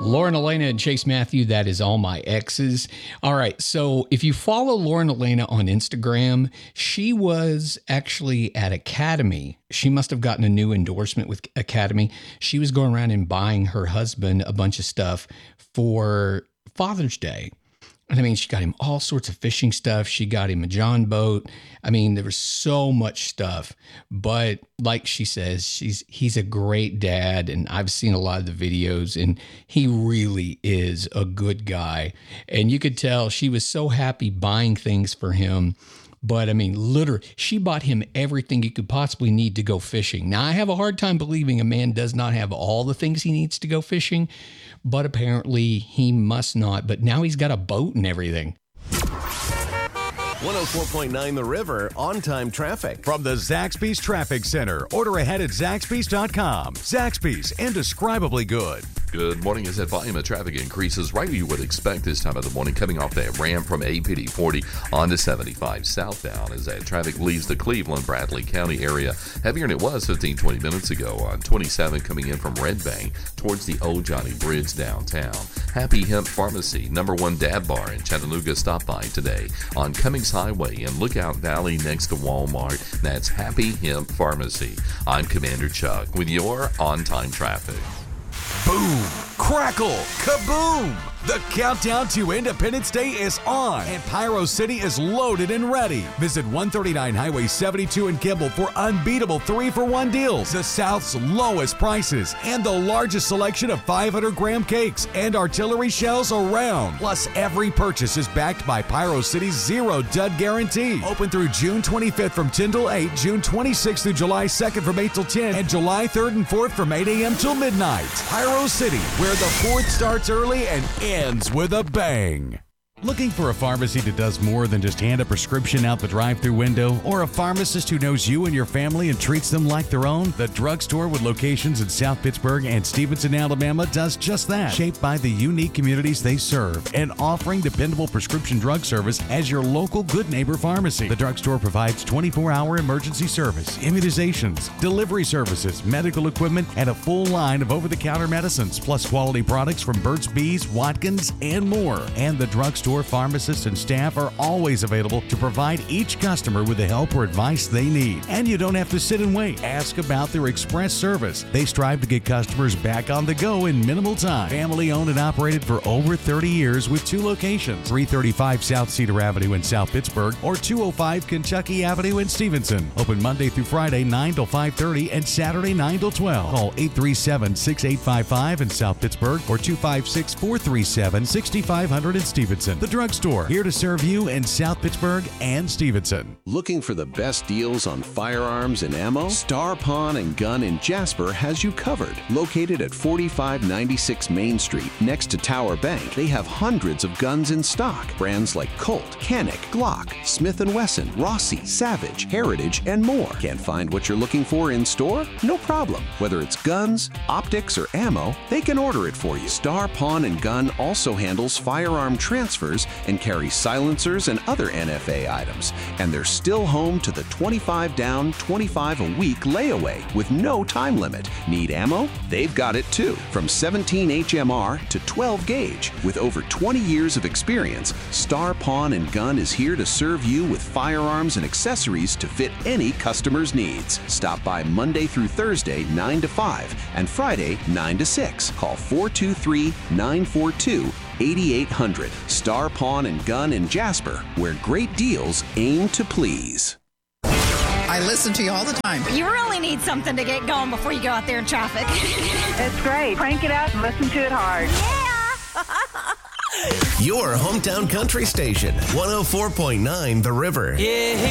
Lauren Elena and Chase Matthew, that is All My Exes. All right, so if you follow Lauren Elena on Instagram, she was actually at Academy. She must have gotten a new endorsement with Academy. She was going around and buying her husband a bunch of stuff for Father's Day. And I mean, she got him all sorts of fishing stuff. She got him a John boat. I mean, there was so much stuff. But like she says, he's a great dad. And I've seen a lot of the videos, and he really is a good guy. And you could tell she was so happy buying things for him. But I mean, literally, she bought him everything he could possibly need to go fishing. Now, I have a hard time believing a man does not have all the things he needs to go fishing, but apparently he must not. But now he's got a boat and everything. 104.9 The River, on-time traffic. From the Zaxby's Traffic Center. Order ahead at Zaxby's.com. Zaxby's, indescribably good. Good morning. As that volume of traffic increases, right where you would expect this time of the morning, coming off that ramp from APD 40 onto 75 southbound as that traffic leaves the Cleveland, Bradley County area. Heavier than it was 15-20 minutes ago on 27 coming in from Red Bank towards the Old Johnny Bridge downtown. Happy Hemp Pharmacy, #1 dad bar in Chattanooga, stop by today on Cummings Highway in Lookout Valley next to Walmart. That's Happy Hemp Pharmacy. I'm Commander Chuck with your on-time traffic. Boom! Crackle! Kaboom! The countdown to Independence Day is on, and Pyro City is loaded and ready. Visit 139 Highway 72 in Kimball for unbeatable 3-for-1 deals, the South's lowest prices, and the largest selection of 500-gram cakes and artillery shells around. Plus, every purchase is backed by Pyro City's Zero Dud Guarantee. Open through June 25th from 10 till 8, June 26th through July 2nd from 8 till 10, and July 3rd and 4th from 8 a.m. till midnight. Pyro City, where the 4th starts early and ends with a bang. Looking for a pharmacy that does more than just hand a prescription out the drive-thru window, or a pharmacist who knows you and your family and treats them like their own? The drugstore with locations in South Pittsburgh and Stevenson, Alabama does just that. Shaped by the unique communities they serve and offering dependable prescription drug service as your local good neighbor pharmacy. The drugstore provides 24-hour emergency service, immunizations, delivery services, medical equipment, and a full line of over-the-counter medicines, plus quality products from Burt's Bees, Watkins, and more. And the drugstore pharmacists and staff are always available to provide each customer with the help or advice they need. And you don't have to sit and wait. Ask about their express service. They strive to get customers back on the go in minimal time. Family owned and operated for over 30 years with 2 locations, 335 South Cedar Avenue in South Pittsburgh or 205 Kentucky Avenue in Stevenson. Open Monday through Friday 9 till 5:30 and Saturday 9 till 12. Call 837-6855 in South Pittsburgh or 256-437-6500 in Stevenson. The drugstore, here to serve you in South Pittsburgh and Stevenson. Looking for the best deals on firearms and ammo? Star Pawn and Gun in Jasper has you covered. Located at 4596 Main Street, next to Tower Bank, they have hundreds of guns in stock. Brands like Colt, Canic, Glock, Smith & Wesson, Rossi, Savage, Heritage, and more. Can't find what you're looking for in store? No problem. Whether it's guns, optics, or ammo, they can order it for you. Star Pawn and Gun also handles firearm transfers and carry silencers and other NFA items. And they're still home to the 25 down, 25 a week layaway with no time limit. Need ammo? They've got it too. From 17 HMR to 12 gauge. With over 20 years of experience, Star Pawn and Gun is here to serve you with firearms and accessories to fit any customer's needs. Stop by Monday through Thursday 9 to 5 and Friday 9 to 6. Call 423-942-8800. Star Pawn and Gun in Jasper, where great deals aim to please. I listen to you all the time. You really need something to get going before you go out there in traffic. It's great. Crank it up and listen to it hard. Yeah! Your hometown country station, 104.9 The River. Yeah.